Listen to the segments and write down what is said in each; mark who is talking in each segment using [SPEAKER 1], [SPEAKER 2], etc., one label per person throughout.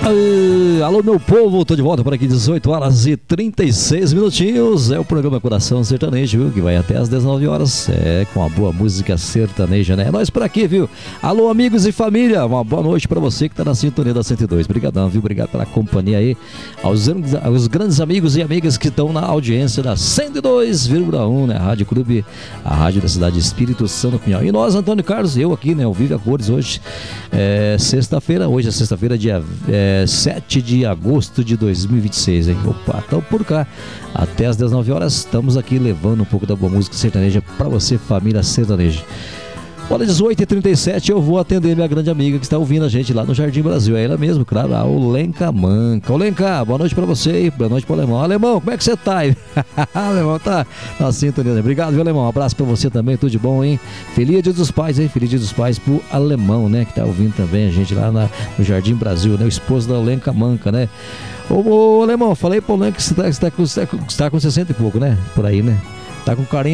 [SPEAKER 1] Alô, meu povo, tô de volta por aqui, 18 horas e 36 minutinhos. É o programa Coração Sertanejo, viu? Que vai até às 19 horas. É, com a boa música sertaneja, né? É nós por aqui, viu? Alô, amigos e família, uma boa noite pra você que tá na sintonia da 102. Obrigadão, viu? Obrigado pela companhia aí. Aos grandes amigos e amigas que estão na audiência da 102,1, né? Rádio Clube, a rádio da cidade de Espírito Santo Pinhal. E nós, Antônio Carlos, eu aqui, né? O Vive a Cores hoje. Sexta-feira, hoje é sexta-feira, dia 7 de agosto de 2026, hein? Opa, então por cá, até às 19 horas, estamos aqui levando um pouco da boa música sertaneja pra você, família sertaneja. Olha, 18h37, eu vou atender minha grande amiga que está ouvindo a gente lá no Jardim Brasil. É ela mesmo, claro, a Olenka Manca. Olenka, boa noite pra você e boa noite pro Alemão. Alemão, como é que você tá aí? Alemão, tá na sintonia. Obrigado, viu, Alemão? Um abraço pra você também, tudo de bom, hein? Feliz Dia dos Pais, hein? Feliz Dia dos Pais pro Alemão, né? Que tá ouvindo também a gente lá no Jardim Brasil, né? O esposo da Olenka Manca, né? Ô, Alemão, falei pro Olenka que você tá com 60 e pouco, né? Por aí, né? Tá com cara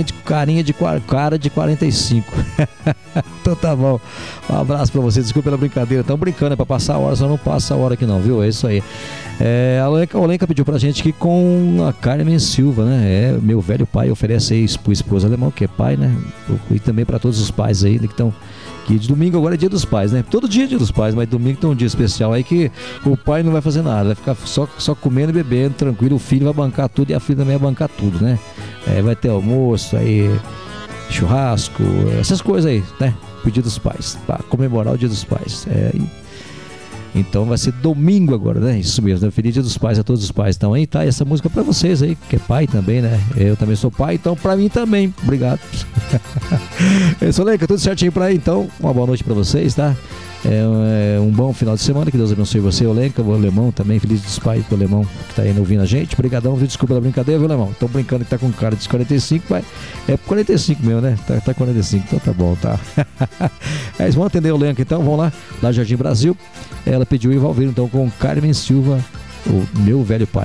[SPEAKER 1] de 45. Então tá bom. Um abraço pra você. Desculpa pela brincadeira. Tão brincando, é pra passar a hora, só não passa a hora aqui não, viu? É isso aí. A Olenka pediu pra gente que com a Carmen Silva, né? Meu velho pai oferece aí pro esposo alemão, que é pai, né? E também pra todos os pais aí que estão. Que de domingo agora é dia dos pais, né? Todo dia é dia dos pais, mas domingo tem um dia especial aí que o pai não vai fazer nada, vai ficar só comendo e bebendo, tranquilo. O filho vai bancar tudo e a filha também vai bancar tudo, né? Vai ter almoço, aí churrasco, essas coisas aí, né? Pro dia dos pais, pra comemorar o dia dos pais. Então vai ser domingo agora, né? Isso mesmo, né? Feliz Dia dos Pais a todos os pais. Então aí tá essa música pra vocês aí, que é pai também, né? Eu também sou pai, então pra mim também. Obrigado. Solenka, tudo certinho pra aí, então. Uma boa noite pra vocês, tá? Um bom final de semana, que Deus abençoe você, Olenka, o Alemão também, feliz dos pais pro Alemão que tá aí ouvindo a gente, obrigadão, viu? Desculpa da brincadeira, viu, Alemão? Estão brincando que tá com cara de 45, mas é 45 mesmo, né? Tá 45, então tá bom, tá? Vamos atender o Olenka então, vamos lá Jardim Brasil, ela pediu e vai ouvir então com Carmen Silva, o meu velho pai.